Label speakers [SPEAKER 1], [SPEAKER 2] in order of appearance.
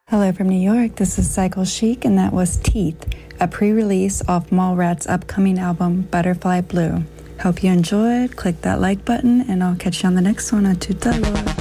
[SPEAKER 1] Hello from New York, this is Cycle Chic, and that was Teeth, a pre-release off Mallrats' upcoming album, Butterfly Blue. Hope you enjoyed. Click that like button, and I'll catch you on the next one on Tuta Lore.